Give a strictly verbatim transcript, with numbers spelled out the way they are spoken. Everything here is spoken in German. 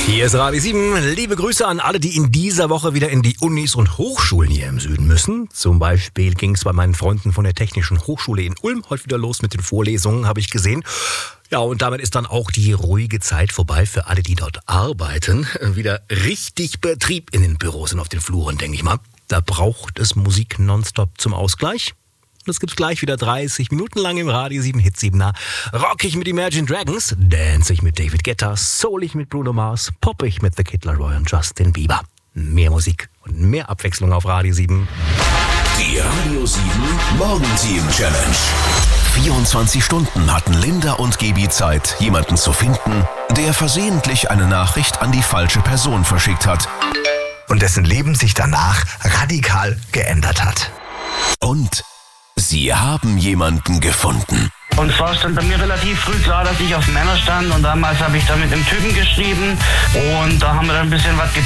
Hier ist Radio sieben. Liebe Grüße an alle, die in dieser Woche wieder in die Unis und Hochschulen hier im Süden müssen. Zum Beispiel ging es bei meinen Freunden von der Technischen Hochschule in Ulm heute wieder los mit den Vorlesungen, habe ich gesehen. Ja, und damit ist dann auch die ruhige Zeit vorbei für alle, die dort arbeiten. Wieder richtig Betrieb in den Büros und auf den Fluren, denke ich mal. Da braucht es Musik nonstop zum Ausgleich. Das gibt's gleich wieder dreißig Minuten lang im Radio sieben Hit siebener. Rockig mit Imagine Dragons, dancig mit David Guetta, soulig mit Bruno Mars, poppig mit The Kid Laroi und Justin Bieber. Mehr Musik und mehr Abwechslung auf Radio sieben. Die Radio sieben Morgenteam Challenge. vierundzwanzig Stunden hatten Linda und Gebi Zeit, jemanden zu finden, der versehentlich eine Nachricht an die falsche Person verschickt hat. Und dessen Leben sich danach radikal geändert hat. Und sie haben jemanden gefunden. Und zwar stand bei mir relativ früh klar, dass ich auf Männer stand. Und damals habe ich da mit einem Typen geschrieben. Und da haben wir dann ein bisschen was